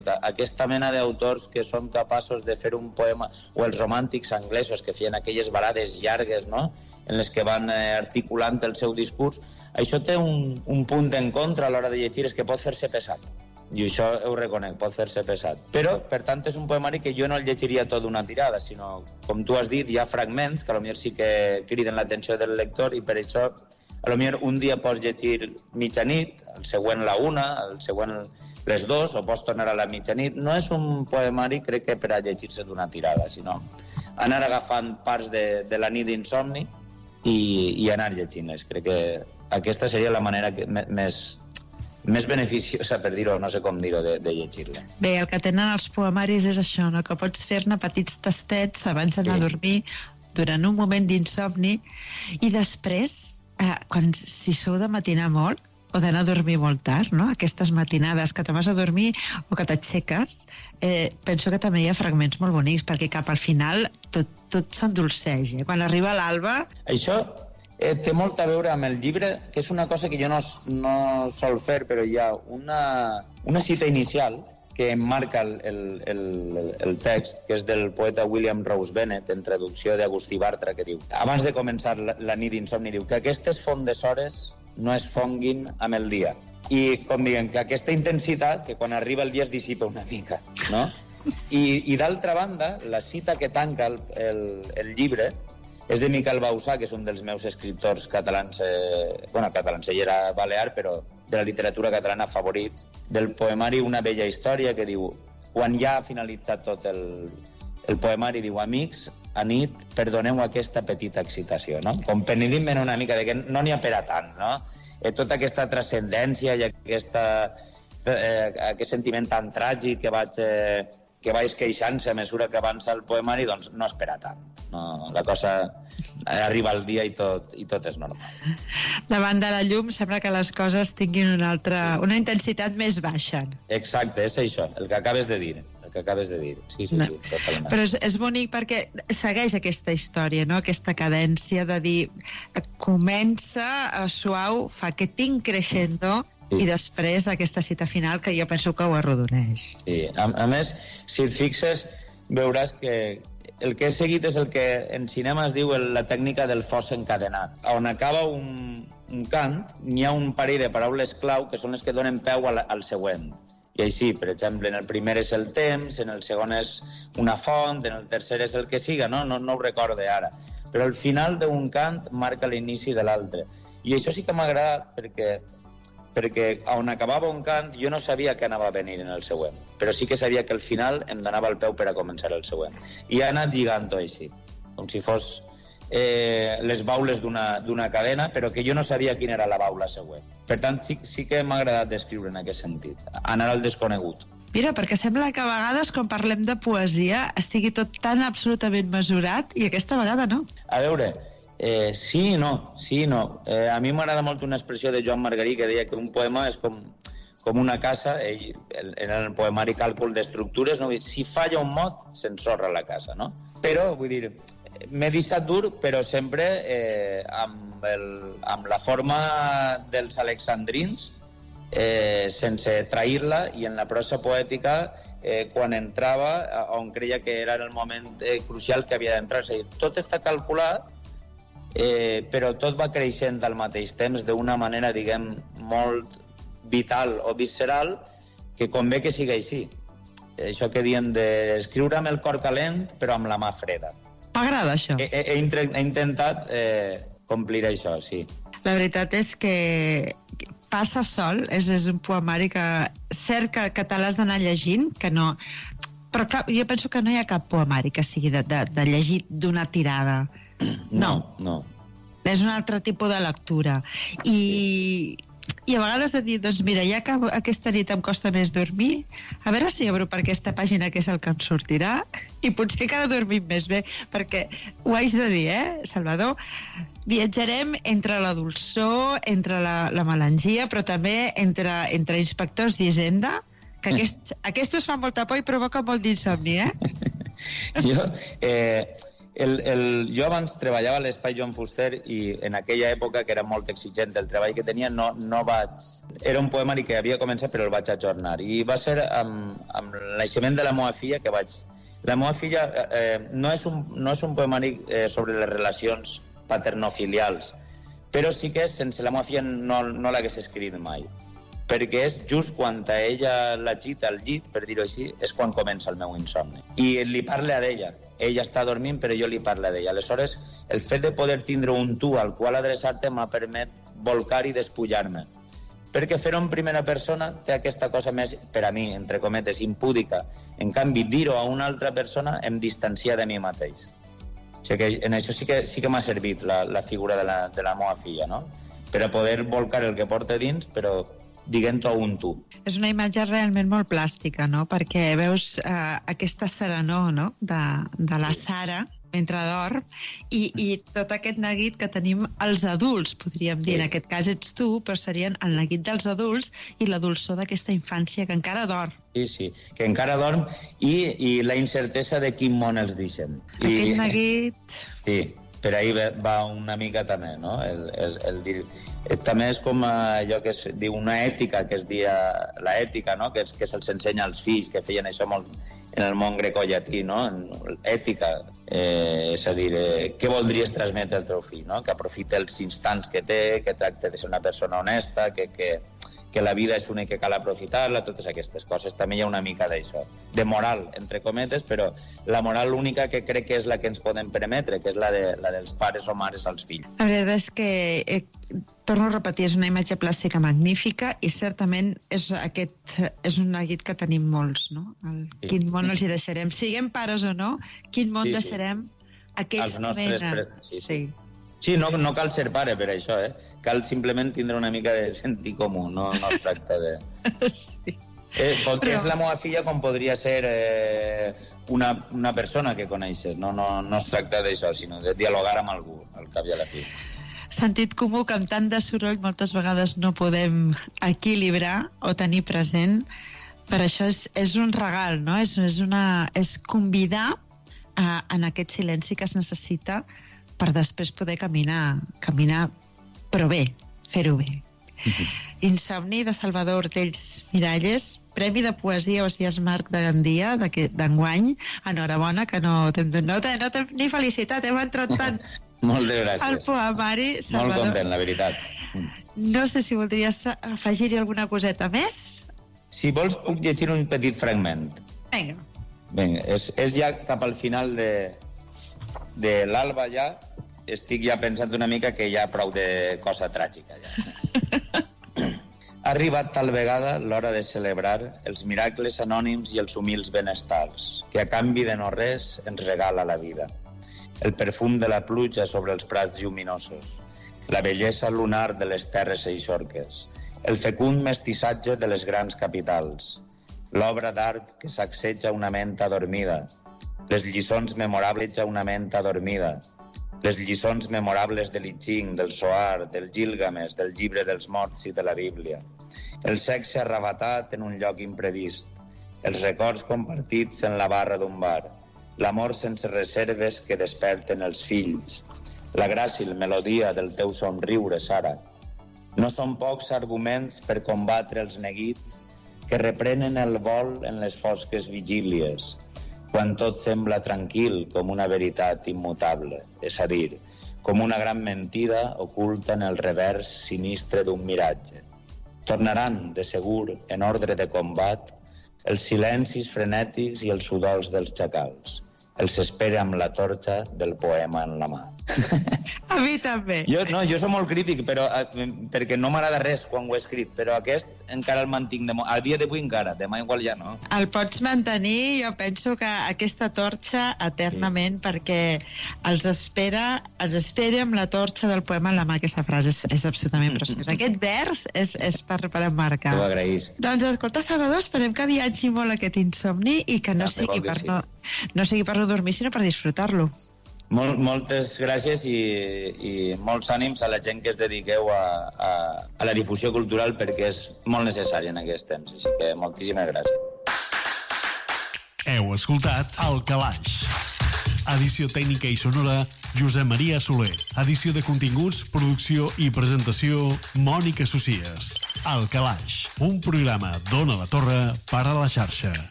Aquesta mena d'autors que són capaços de fer un poema, o els romàntics anglesos que feien aquelles balades llargues, no?, en les que van articulant el seu discurs, això té un punt en contra a l'hora de llegir, és que pot fer-se pesat. I això ho reconec, pot fer-se pesat. Però, per tant, és un poemari que jo no el llegiria tot d'una tirada, sinó, com tu has dit, hi ha fragments que potser sí que criden l'atenció del lector i per això, potser un dia pots llegir mitjanit, el següent la una, el següent les dues, o pots tornar a la mitjanit. No és un poemari, crec que per a llegir-se d'una tirada, sinó anar agafant parts de la nit d'insomni i anar llegint-les. Crec que aquesta seria la manera més beneficiosa, per dir-ho, no sé com dir-ho, de llegir-la. Bé, el que tenen els poemaris és això, no?, que pots fer-ne petits tastets abans d'anar a dormir durant un moment d'insomni i després, si sou de matinar molt o d'anar a dormir molt tard, no?, aquestes matinades que te'n vas a dormir o que t'aixeques, penso que també hi ha fragments molt bonics, perquè cap al final tot s'endolceix, quan arriba l'alba... Això té molt a veure amb el llibre, que és una cosa que jo no sol fer, però hi ha una cita inicial que marca el text, que és del poeta William Rose Bennett, en traducció d'Agustí Bartra, que diu, abans de començar la nit d'insomni, diu que aquestes fondes hores no es fonguin amb el dia. I, com diguem, que aquesta intensitat, que quan arriba el dia es dissipa una mica, no? I d'altra banda, la cita que tanca el llibre és de Miquel Bausà, que és un dels meus escriptors catalans, catalans, ell era balear, però de la literatura catalana favorits, del poemari Una vella història, que diu, quan ja ha finalitzat tot el poemari, diu, amics, a nit, perdoneu aquesta petita excitació, no? Com penedint-me una mica, de que no n'hi ha per a tant, no? Tota aquesta transcendència i aquest sentiment tan tràgic que vaig queixant-se a mesura que avança el poemari, doncs no espera tant. No, la cosa arriba al dia i tot és normal. Davant de la llum sembla que les coses tinguin una intensitat més baixa. Exacte, és això, el que acabes de dir. Sí, totalment. Però és bonic perquè segueix aquesta història, no?, aquesta cadència de dir, comença suau, fa que tinc crescendo, i després aquesta cita final que jo penso que ho arrodoneix. Sí, a més, si et fixes, veuràs que el que he seguit és el que en cinema es diu la tècnica del fos encadenat. On acaba un cant, n'hi ha un parell de paraules clau que són les que donen peu al següent. I així, per exemple, en el primer és el temps, en el segon és una font, en el tercer és el que siga, no ho recorde ara. Però el final d'un cant marca l'inici de l'altre. I això sí que m'ha agradat perquè on acabava un cant jo no sabia què anava a venir en el següent, però sí que sabia que al final em donava el peu per a començar el següent. I ha anat lligant-ho així, com si fos les baules d'una cadena, però que jo no sabia quina era la baula següent. Per tant, sí que m'ha agradat descriure en aquest sentit, anar al desconegut. Mira, perquè sembla que a vegades quan parlem de poesia estigui tot tan absolutament mesurat i aquesta vegada no. A veure, sí i no. A mi m'agrada molt una expressió de Joan Margarí que deia que un poema és com una casa, en el poemari Càlcul d'estructures, no? Si falla un mot, s'ensorra la casa, no? Però, vull dir, m'he deixat dur, però sempre amb la forma dels alexandrins, sense trair-la, i en la prosa poètica, quan entrava, on creia que era el moment crucial que havia d'entrar. És a dir, tot està calculat, però tot va creixent al mateix temps d'una manera, diguem, molt vital o visceral, que convé que sigui així. Això que diem d'escriure amb el cor calent, però amb la mà freda. M'agrada això. He intentat complir això, sí. La veritat és que passa sol, és un poemari que cert que te l'has d'anar llegint, que no... Però clar, jo penso que no hi ha cap poemari que sigui de llegir d'una tirada. No. És un altre tipus de lectura. I a vegades de dir, doncs mira, ja que aquesta nit em costa més dormir, a veure si obro per aquesta pàgina que és el que em sortirà, i potser que ara dormim més bé, perquè ho haig de dir, Salvador? Viatjarem entre la dolçor, entre la melangia, però també entre inspectors d'Hisenda, que aquests fan molta por i provoquen molt d'insomni, Jo Jo abans treballava a l'Espai Joan Fuster i en aquella època, que era molt exigent el treball que tenia, no vaig... Era un poemari que havia començat però el vaig ajornar. I va ser amb el naixement de la meva filla que vaig... La meva filla no és un poemari sobre les relacions paternofilials, però sí que sense la meva filla no l'hagués escrit mai. Perquè és just quan a ella l'agita al llit, per dir-ho així, és quan comença el meu insomni. I li parle a d'ella. Ella està dormint, però jo li parlo a d'ella. Aleshores, el fet de poder tindre un tu al qual adreçar-te m'ha permet volcar i despullar-me. Perquè fer-ho en primera persona té aquesta cosa més, per a mi, entre cometes, impúdica. En canvi, dir-ho a una altra persona em distancia de mi mateix. O sigui que en això sí que m'ha servit la figura de la meva filla, no? Per a poder volcar el que porta dins, però diguent-ho a un tu. És una imatge realment molt plàstica, no? Perquè veus aquesta serenor, no? de la Sara mentre dorm i tot aquest neguit que tenim els adults, podríem dir. En aquest cas ets tu, però serien el neguit dels adults i la dolçor d'aquesta infància que encara dorm. Sí, que encara dorm i la incertesa de quin món els deixen. Aquest neguit... Sí, per ahí va una mica també, no? El dir... També és com allò que es diu una ètica, que es dia l'ètica, no? Que se'ls ensenya als fills, que feien això molt en el món grecollatí, no? Ètica, és a dir, què voldries transmetre al teu fill, no? Que aprofite els instants que té, que tracte de ser una persona honesta, que la vida és una i que cal aprofitar-la, totes aquestes coses. També hi ha una mica d'això, de moral, entre cometes, però la moral única que crec que és la que ens podem permetre, que és la dels pares o mares als fills. La veritat és que, torno a repetir, és una imatge plàstica magnífica i certament és un neguit que tenim molts, no? Quin món els hi deixarem? Siguem pares o no, quin món deixarem aquells que venen? Sí, no cal ser pare per això, Cal simplement tindre una mica de sentit comú, no es tracta de... Sí. Perquè és la meva filla com podria ser una persona que coneixes, no es tracta d'això, sinó de dialogar amb algú, al cap i a la fi. Sentit comú que amb tant de soroll moltes vegades no podem equilibrar o tenir present, per això és un regal, no? És convidar en aquest silenci que es necessita per després poder caminar, però bé, fer-ho bé. Insomni de Salvador Ortells Miralles, Premi de Poesia Osias Marc de Gandia d'enguany. Enhorabona, que no t'hem ni felicitat, hem entrat tant moltes gràcies. Al poemari. Salvador. Molt content, la veritat. No sé si voldries afegir-hi alguna coseta més. Si vols, puc llegir un petit fragment. Vinga, és ja cap al final de l'alba ja. Estic ja pensant una mica que hi ha prou de cosa tràgica ja. Ha arribat tal vegada l'hora de celebrar els miracles anònims i els humils benestars que a canvi de no res ens regala la vida. El perfum de la pluja sobre els prats lluminosos, la bellesa lunar de les terres eixorques, el fecund mestissatge de les grans capitals, l'obra d'art que sacseja una ment adormida, les lliçons memorables a una ment adormida, les lliçons memorables de l'I Ching, del Zohar, del Gilgamesh, del llibre dels morts i de la Bíblia. El sexe arravatat en un lloc imprevist, els records compartits en la barra d'un bar, l'amor sense reserves que desperten els fills, la gràcil melodia del teu somriure, Sara. No són pocs arguments per combatre els neguits que reprenen el vol en les fosques vigílies, quan tot sembla tranquil com una veritat immutable, és a dir, com una gran mentida oculta en el revers sinistre d'un miratge. Tornaran, de segur, en ordre de combat, els silencis frenètics i els sudors dels xacals. Els espera amb la torxa del poema en la mà. A mi també. Jo soc molt crític, però perquè no m'agrada res quan ho he escrit, però aquest encara el mantinc. Al dia d'avui encara, demà igual ja no. El pots mantenir, jo penso que aquesta torxa eternament, perquè els espera amb la torxa del poema en la mà. Aquesta frase és absolutament preciosa. Aquest vers és per emmarcar. T'ho agraïs. Doncs escolta, Salvador, esperem que viatgi molt aquest insomni i que no sigui per no dormir, sinó per disfrutar-lo. Moltes gràcies i molts ànims a la gent que es dediqueu a la difusió cultural, perquè és molt necessari en aquest temps. Així que moltíssimes gràcies. Heu escoltat El Calaix Edició tècnica i sonora, Josep Maria Soler. Edició de continguts, producció i presentació, Mònica Socies. El Calaix, un programa d'Ona la Torre per a la xarxa.